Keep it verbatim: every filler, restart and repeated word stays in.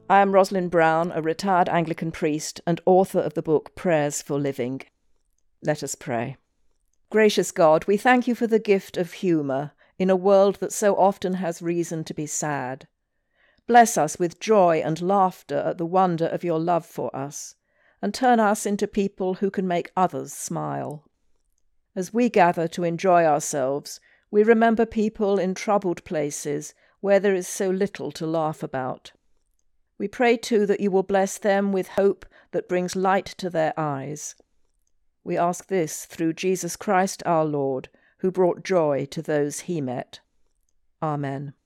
I am Rosalind Brown, a retired Anglican priest and author of the book Prayers for Living. Let us pray. Gracious God, we thank you for the gift of humour in a world that so often has reason to be sad. Bless us with joy and laughter at the wonder of your love for us, and turn us into people who can make others smile. As we gather to enjoy ourselves, we remember people in troubled places where there is so little to laugh about. We pray too that you will bless them with hope that brings light to their eyes. We ask this through Jesus Christ our Lord, who brought joy to those he met. Amen.